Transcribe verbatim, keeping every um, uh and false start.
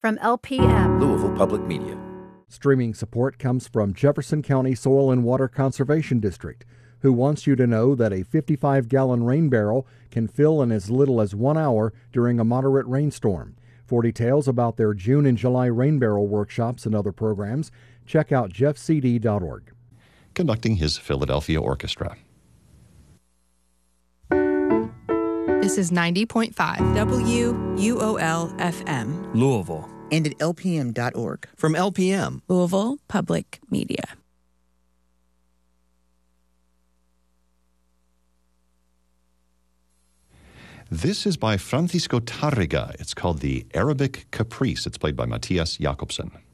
From L P M, Louisville Public Media. Streaming support comes from Jefferson County Soil and Water Conservation District, who wants you to know that a fifty-five gallon rain barrel can fill in as little as one hour during a moderate rainstorm. For details about their June and July rain barrel workshops and other programs, check out jeff c d dot org. Conducting his Philadelphia Orchestra. This is ninety point five W U O L F M. Louisville. And at L P M dot org. From L P M. Louisville Public Media. This is by Francisco Tarrega. It's called the Arabic Caprice. It's played by Matthias Jakobsen.